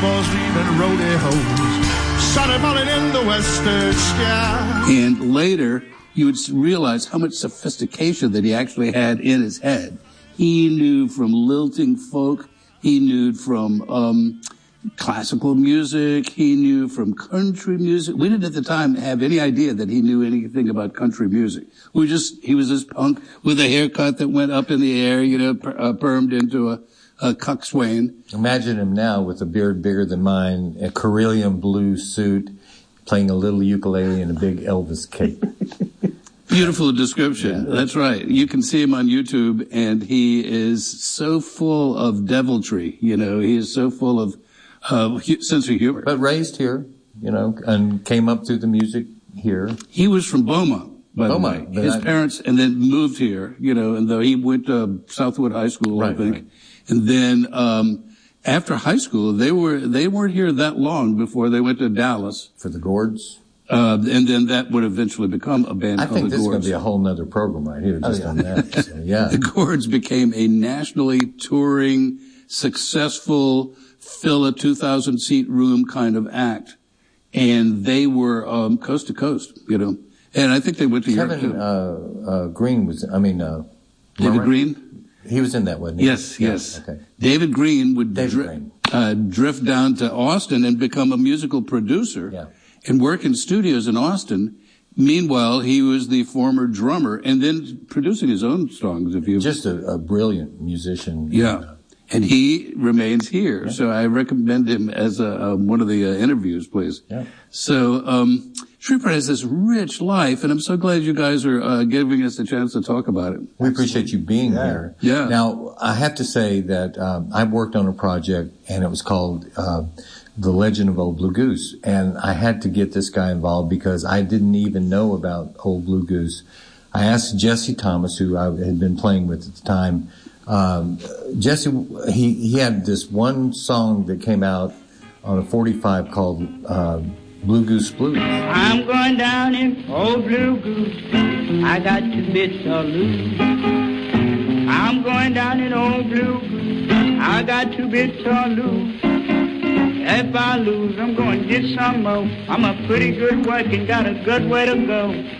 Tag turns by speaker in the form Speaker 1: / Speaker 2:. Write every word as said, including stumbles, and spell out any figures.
Speaker 1: cowboys leaving rodeos, sunny morning in the western sky.
Speaker 2: And later, you would realize how much sophistication that he actually had in his head. He knew from lilting folk, he knew from um, classical music, he knew from country music. We didn't at the time have any idea that he knew anything about country music. We just, he was this punk with a haircut that went up in the air, you know, per, uh, permed into a, a coxswain.
Speaker 3: Imagine him now with a beard bigger than mine, a Carillion blue suit, playing a little ukulele and a big Elvis cape.
Speaker 2: Beautiful description. Yeah. That's right. You can see him on YouTube, and he is so full of deviltry. You know, he is so full of uh, hu- sense of humor.
Speaker 3: But raised here, you know, and came up through the music here.
Speaker 2: He was from Beaumont, by
Speaker 3: Beaumont,
Speaker 2: the way. His
Speaker 3: I,
Speaker 2: parents, and then moved here, you know, and though he went to Southwood High School,
Speaker 3: right,
Speaker 2: I think.
Speaker 3: Right.
Speaker 2: And then um after high school, they were they weren't here that long before they went to Dallas.
Speaker 3: For the Gourds?
Speaker 2: Uh, and then that would eventually become a band
Speaker 3: I
Speaker 2: called the Gourds. I
Speaker 3: think this is going to be a whole nother program right here just oh, yeah. on that. So, yeah.
Speaker 2: The Gourds became a nationally touring, successful, fill a two thousand seat room kind of act. And they were um, coast to coast, you know. And I think they went to
Speaker 3: Kevin,
Speaker 2: Europe, too.
Speaker 3: Uh, uh, Green was, I mean, uh,
Speaker 2: David
Speaker 3: Murray?
Speaker 2: Green?
Speaker 3: He was in that, wasn't he?
Speaker 2: Yes,
Speaker 3: yeah,
Speaker 2: yes.
Speaker 3: Okay.
Speaker 2: David Green would
Speaker 3: David
Speaker 2: dri-
Speaker 3: Green.
Speaker 2: Uh, drift down to Austin and become a musical producer
Speaker 3: yeah.
Speaker 2: and work in studios in Austin. Meanwhile, he was the former drummer and then producing his own songs. If you
Speaker 3: Just a, a brilliant musician.
Speaker 2: Yeah. Uh, and he remains here. Yeah. So I recommend him as a, uh, one of the uh, interviews, please.
Speaker 3: Yeah.
Speaker 2: So, um, Shreveport has this rich life, and I'm so glad you guys are uh, giving us a chance to talk about it.
Speaker 3: We appreciate you being
Speaker 2: yeah.
Speaker 3: here.
Speaker 2: Yeah.
Speaker 3: Now, I have to say that um, I worked on a project, and it was called uh, The Legend of Old Blue Goose, and I had to get this guy involved because I didn't even know about Old Blue Goose. I asked Jesse Thomas, who I had been playing with at the time. Um, Jesse, he, he had this one song that came out on a forty-five called uh, Blue Goose Blues.
Speaker 4: I'm going down in Old Blue Goose. I got two bits of loose. I'm going down in Old Blue Goose. I got two bits of loose. If I lose, I'm going to get some more. I'm a pretty good working, got a good way to go.